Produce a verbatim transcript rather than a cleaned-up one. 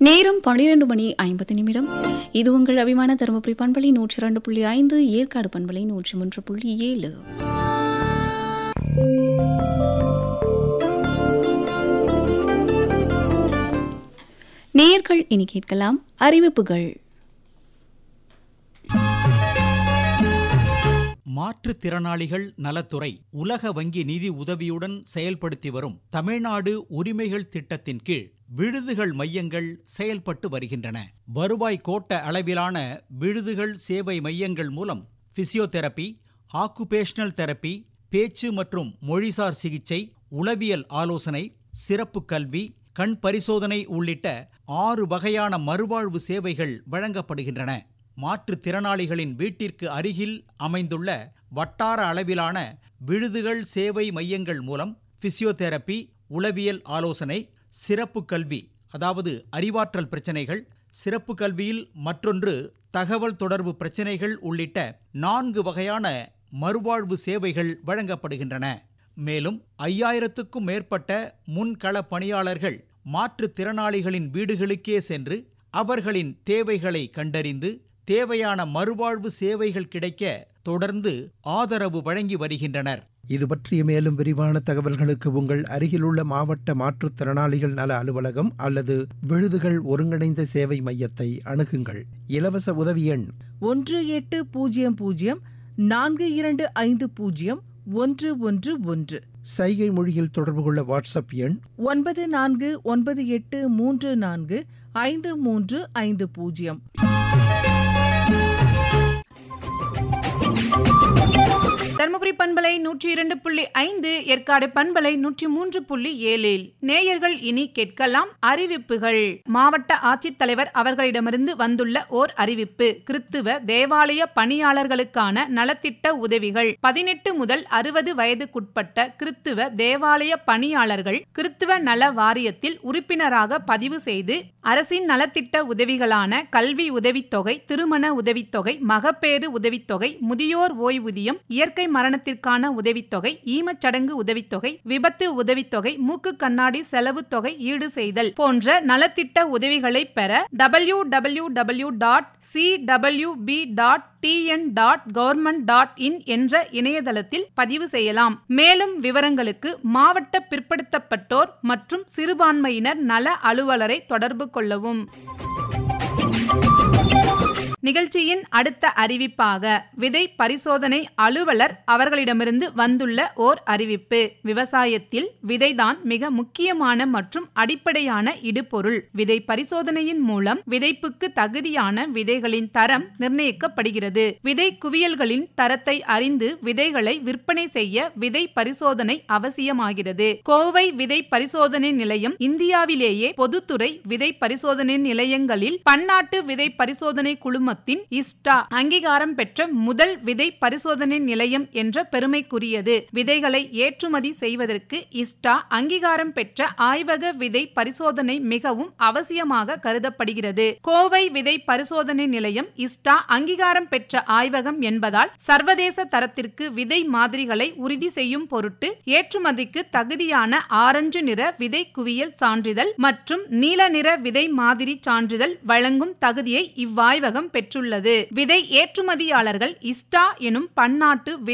நேரம் பனிரெண்டு மணி ஐம்பது நிமிடம். இது உங்கள் அபிமான தருமபுரி பண்பலை நூற்றி இரண்டு புள்ளி ஐந்து, ஏற்காடு பண்பலை நூற்றி மூன்று புள்ளி ஏழு. நேயர்கள் இனி கேட்கலாம் அறிவிப்புகள். மாற்றுத்திறனாளிகள் நலத்துறை உலக வங்கி நிதி உதவியுடன் செயல்படுத்தி வரும் தமிழ்நாடு உரிமைகள் திட்டத்தின் கீழ் விடுதிகள் மையங்கள் செயல்பட்டு வருகின்றன. வருவாய் கோட்ட அளவிலான விடுதிகள் சேவை மையங்கள் மூலம் பிசியோதெரபி, ஆக்குபேஷனல் தெரப்பி, பேச்சு மற்றும் மொழிசார் சிகிச்சை, உளவியல் ஆலோசனை, சிறப்பு கல்வி, கண் பரிசோதனை உள்ளிட்ட ஆறு வகையான மறுவாழ்வு சேவைகள் வழங்கப்படுகின்றன. மாற்றுத்திறனாளிகளின் வீட்டிற்கு அருகில் அமைந்துள்ள வட்டார அளவிலான விடுதிகள் சேவை மையங்கள் மூலம் பிசியோதெரப்பி, உளவியல் ஆலோசனை, சிறப்பு கல்வி அதாவது அறிவாற்றல் பிரச்சினைகள், சிறப்பு கல்வியில் மற்றொன்று தகவல் தொடர்பு பிரச்சினைகள் உள்ளிட்ட நான்கு வகையான மறுவாழ்வு சேவைகள் வழங்கப்படுகின்றன. மேலும் ஐயாயிரத்துக்கும் மேற்பட்ட முன்கள பணியாளர்கள் மாற்றுத்திறனாளிகளின் வீடுகளுக்கே சென்று அவர்களின் தேவைகளை கண்டறிந்து தேவையான மறுவாழ்வு சேவைகள் கிடைக்க தொடர்ந்து ஆதரவு வழங்கி வருகின்றனர். இது பற்றிய மேலும் விரிவான தகவல்களுக்கு உங்கள் அருகிலுள்ள மாவட்ட மாற்றுத்திறனாளிகள் நல அலுவலகம் அல்லது விடுதிகள் ஒருங்கிணைந்த சேவை மையத்தை அணுகுங்கள். இலவச உதவி எண் ஒன்று எட்டு பூஜ்ஜியம் பூஜ்ஜியம் நான்கு இரண்டு ஐந்து பூஜ்ஜியம் ஒன்று ஒன்று ஒன்று. சைகை மொழியில் தொடர்பு கொள்ள வாட்ஸ்அப் எண் ஒன்பது நான்கு ஒன்பது எட்டு மூன்று நான்கு ஐந்து மூன்று ஐந்து பூஜ்ஜியம். தருமபுரி பண்பலை நூற்றி இரண்டு புள்ளி ஐந்து, ஏற்காடு பண்பலை நூற்றி மூன்று புள்ளி ஏழில் நேயர்கள் இனி கேட்கலாம் அறிவிப்புகள். மாவட்ட ஆட்சித்தலைவர் அவர்களிடமிருந்து வந்துள்ள ஓர் அறிவிப்பு. கிறித்துவ தேவாலய பணியாளர்களுக்கான நலத்திட்ட உதவிகள். பதினெட்டு முதல் அறுபது வயதுக்குட்பட்ட கிறித்துவ தேவாலய பணியாளர்கள் கிறித்துவ நல வாரியத்தில் உறுப்பினராக பதிவு செய்து அரசின் நலத்திட்ட உதவிகளான கல்வி உதவித்தொகை, திருமண உதவித்தொகை, மகப்பேறு உதவித்தொகை, முதியோர் ஓய்வூதியம், இயற்கை மரணத்திற்கான உதவித்தொகை, ஈமச்சடங்கு உதவித்தொகை, விபத்து உதவித்தொகை, மூக்கு கண்ணாடி செலவு தொகை ஈடு செய்தல் போன்ற நலத்திட்ட உதவிகளை பெற W W W dot C W B dot T N dot government dot in என்ற இணையதளத்தில் பதிவு செய்யலாம். மேலும் விவரங்களுக்கு மாவட்ட பிற்படுத்தப்பட்டோர் மற்றும் சிறுபான்மையினர் நல அலுவலரை தொடர்பு கொள்ளவும். நிகழ்ச்சியின் அடுத்த அறிவிப்பாக விதை பரிசோதனை அலுவலர் அவர்களிடமிருந்து வந்துள்ள ஓர் அறிவிப்பு. விவசாயத்தில் விதைதான் மிக முக்கியமான மற்றும் அடிப்படையான இடுபொருள். விதை பரிசோதனையின் மூலம் விதைப்புக்கு தகுதியான விதைகளின் தரம் நிர்ணயிக்கப்படுகிறது. விதை குவியல்களின் தரத்தை அறிந்து விதைகளை விற்பனை செய்ய விதை பரிசோதனை அவசியமாகிறது. கோவை விதை பரிசோதனை நிலையம் இந்தியாவிலேயே பொதுத்துறை விதை பரிசோதனை நிலையங்களில் பன்னாட்டு விதை பரிசோதனை குழும இஸ்டா அங்கீகாரம் பெற்ற முதல் விதை பரிசோதனை நிலையம் என்ற பெருமைக்குரியது. விதைகளை ஏற்றுமதி செய்வதற்கு இஸ்டா அங்கீகாரம் பெற்ற ஆய்வக விதை பரிசோதனை மிகவும் அவசியமாக கருதப்படுகிறது. கோவை விதை பரிசோதனை நிலையம் இஸ்டா அங்கீகாரம் பெற்ற ஆய்வகம் என்பதால் சர்வதேச தரத்திற்கு விதை மாதிரிகளை உறுதி செய்யும் பொருட்டு ஏற்றுமதிக்கு தகுதியான ஆரஞ்சு நிற விதை குவியல் சான்றிதழ் மற்றும் நீல நிற விதை மாதிரி சான்றிதழ் வழங்கும் தகுதியை இவ்வாய்வகம் பெற்றுள்ளது. விதை ஏற்றுமதியாளர்கள் இஸ்டா எனும் பன்னாட்டு